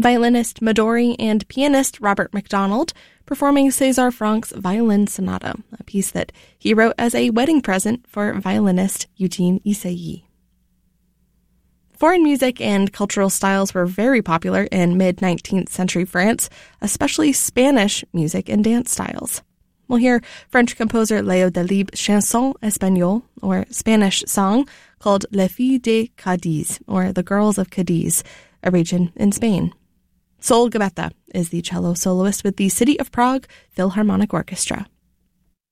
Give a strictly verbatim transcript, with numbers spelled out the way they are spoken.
violinist Midori and pianist Robert MacDonald performing César Franck's Violin Sonata, a piece that he wrote as a wedding present for violinist Eugene Ysaÿe. Foreign music and cultural styles were very popular in mid-nineteenth century France, especially Spanish music and dance styles. We'll hear French composer Léo Delibes' Chanson Espagnole, or Spanish song, called Les Filles de Cádiz, or The Girls of Cadiz, a region in Spain. Sol Gabetta is the cello soloist with the City of Prague Philharmonic Orchestra.